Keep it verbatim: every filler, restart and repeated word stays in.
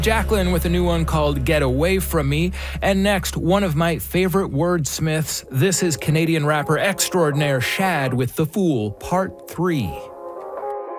Jacqueline with a new one called Get Away From Me. And next, one of my favorite wordsmiths. This is Canadian rapper extraordinaire Shad with The Fool, Part three.